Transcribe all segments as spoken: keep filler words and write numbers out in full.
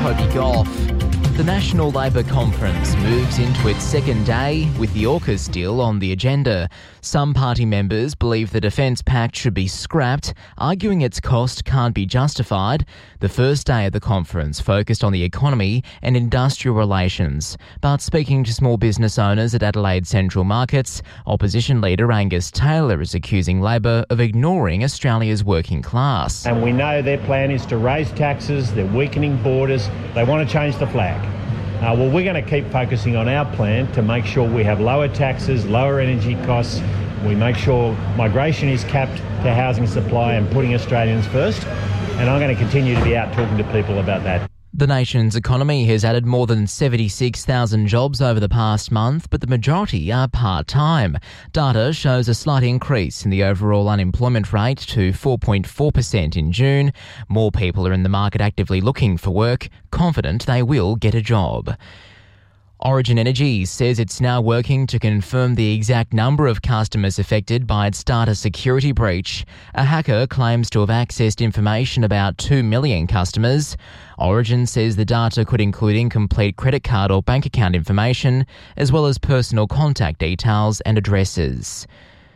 Toby Goff. The National Labor Conference moves into its second day with the AUKUS deal on the agenda. Some party members believe the Defence Pact should be scrapped, arguing its cost can't be justified. The first day of the conference focused on the economy and industrial relations. But speaking to small business owners at Adelaide Central Markets, opposition leader Angus Taylor is accusing Labor of ignoring Australia's working class. And we know their plan is to raise taxes, they're weakening borders, they want to change the flag. Uh, well, we're going to keep focusing on our plan to make sure we have lower taxes, lower energy costs. We make sure migration is capped to housing supply and putting Australians first. And I'm going to continue to be out talking to people about that. The nation's economy has added more than seventy-six thousand jobs over the past month, but the majority are part-time. Data shows a slight increase in the overall unemployment rate to four point four percent in June. More people are in the market actively looking for work, confident they will get a job. Origin Energy says it's now working to confirm the exact number of customers affected by its data security breach. A hacker claims to have accessed information about two million customers. Origin says the data could include incomplete credit card or bank account information, as well as personal contact details and addresses.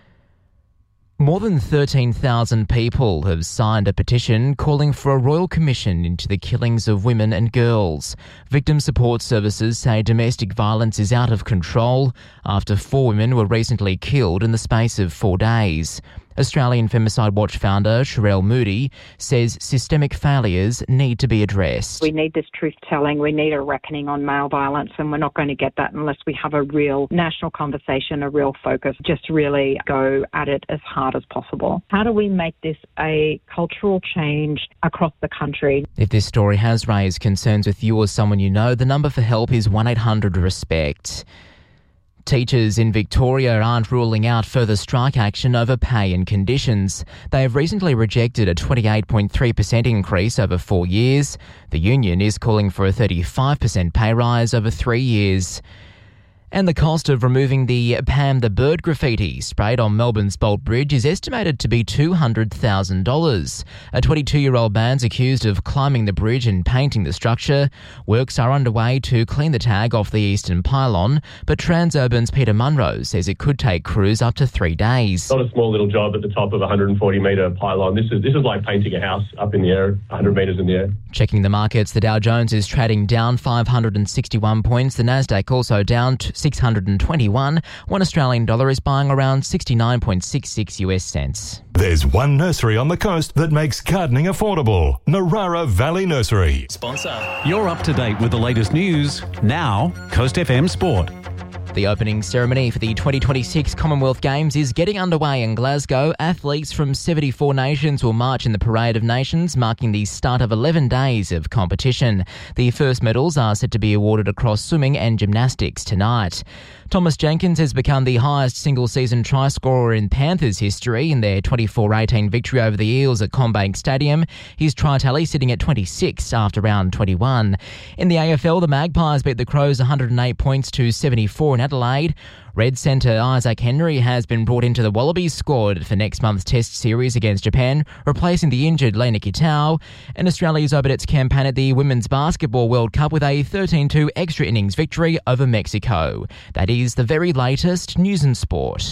More than thirteen thousand people have signed a petition calling for a royal commission into the killings of women and girls. Victim support services say domestic violence is out of control after four women were recently killed in the space of four days. Australian Femicide Watch founder Sherelle Moody says systemic failures need to be addressed. We need this truth-telling, we need a reckoning on male violence, and we're not going to get that unless we have a real national conversation, a real focus, just really go at it as hard as possible. How do we make this a cultural change across the country? If this story has raised concerns with you or someone you know, the number for help is one eight hundred RESPECT. Teachers in Victoria aren't ruling out further strike action over pay and conditions. They have recently rejected a twenty-eight point three percent increase over four years. The union is calling for a thirty-five percent pay rise over three years. And the cost of removing the Pam the Bird graffiti sprayed on Melbourne's Bolt Bridge is estimated to be two hundred thousand dollars. A twenty-two-year-old man's accused of climbing the bridge and painting the structure. Works are underway to clean the tag off the eastern pylon, but Transurban's Peter Munro says it could take crews up to three days. Not a small little job at the top of a one hundred forty metre pylon. This is this is like painting a house up in the air, one hundred metres in the air. Checking the markets, the Dow Jones is trading down five hundred sixty-one points. The Nasdaq also down to six hundred twenty-one. One Australian dollar is buying around sixty-nine point six six US cents. There's one nursery on the coast that makes gardening affordable. Narara Valley Nursery. Sponsor. You're up to date with the latest news. Now, Coast F M Sport. The opening ceremony for the twenty twenty-six Commonwealth Games is getting underway in Glasgow. Athletes from seventy-four nations will march in the Parade of Nations, marking the start of eleven days of competition. The first medals are set to be awarded across swimming and gymnastics tonight. Thomas Jenkins has become the highest single-season try scorer in Panthers history in their twenty-four eighteen victory over the Eels at CommBank Stadium. His try tally sitting at twenty-six after round twenty-one. In the A F L, the Magpies beat the Crows one hundred eight points to seventy-four in Adelaide. Red centre Isaac Henry has been brought into the Wallabies squad for next month's Test series against Japan, replacing the injured Lena Kitau. And Australia's opened its campaign at the Women's Basketball World Cup with a thirteen two extra innings victory over Mexico. That is the very latest news and sport.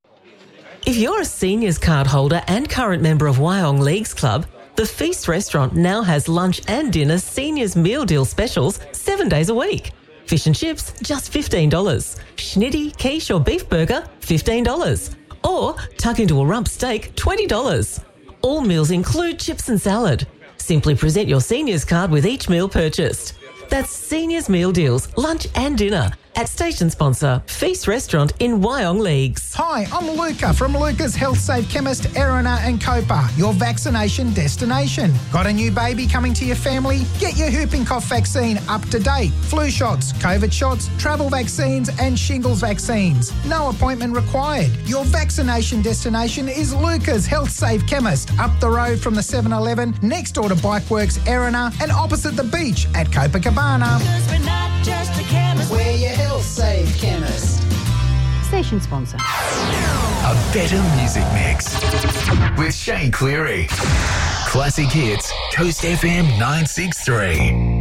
If you're a seniors card holder and current member of Wyong Leagues Club, the Feast Restaurant now has lunch and dinner seniors meal deal specials seven days a week. Fish and chips, just fifteen dollars. Schnitty, quiche or beef burger, fifteen dollars. Or tuck into a rump steak, twenty dollars. All meals include chips and salad. Simply present your seniors card with each meal purchased. That's Seniors Meal Deals, lunch and dinner at station sponsor Feast Restaurant in Wyong Leagues. Hi, I'm Luca from Luca's Health Safe Chemist, Erina and Copa, your vaccination destination. Got a new baby coming to your family? Get your whooping cough vaccine up to date. Flu shots, COVID shots, travel vaccines and shingles vaccines. No appointment required. Your vaccination destination is Luca's Health Safe Chemist, up the road from the seven eleven, next door to Bikeworks Erina and opposite the beach at Copacabana. We're not just a chemist. We're your Health Safe Chemist. Station sponsor. A better music mix with Shane Cleary. Classic hits, Coast F M nine six three.